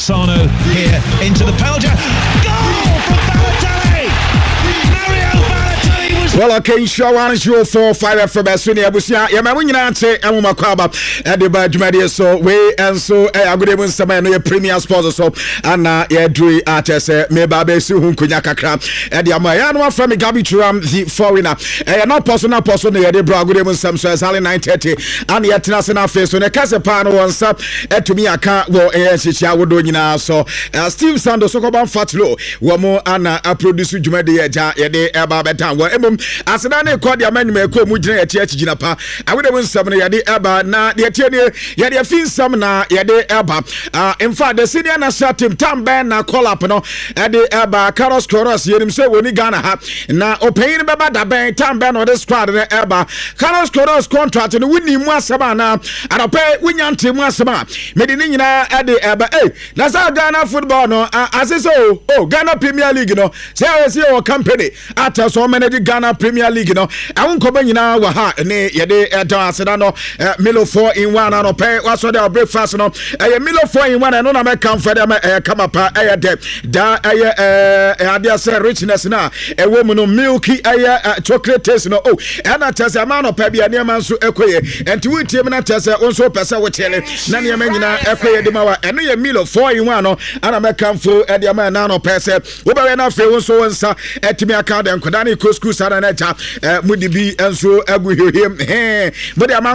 Sano here into the penalty. Goal from Balotelli! Mario Balotelli was... Well, okay, show 104.5 FM Sunia Busia. Yamamunante Amumakwaba at the Bajumadi. So we and so a good even some Premier Sports so and Edri Artes Mebabe Suhun Kunyaka and the Amayano from Gabi Churam the foreigner. Not personal person the Edibra good even some so as Hali 9:30 and the international face when a Casapano once up to me. I can't go ASH. I would do now. So Steve Sandos Sokoban Fatlo Wamo and a producer Jumadi Yede Ababatan. Well, as an Kodia man may come with church Jinapa. I would have been some Yadi Eba na the Tiene Yadi Fin Samna Yade Eba. In fact, the senior national team Tam Ben na call up no at the Eba Carlos Coros Yedim say when he gonna have na Opain Baba da Ben Tam Ben or the squad in the Eba Carlos Coros contract and winning Mwasabana and a pay Winyanti Mwasama Medinina at the Eba. Hey, that's our Ghana football no as is Ghana Premier League no say I see our company at so many Ghana Premier League no I won't come in now ha ne yede Sedano Milo 4-in-1 and pay what's the breakfast no Milo 4-in-1 and no come for them come up da adia say richness na a woman no milky chocolate taste no and I tell a man of Pebby and Yaman so ekoye and to team na tell also person with tele na nyamena ekoye de mawa and no Milo 4-in-1 no and I come for the man no person we be na fe so nsa etimi account and kodani kusku sana na cha mudi bi enso agu him but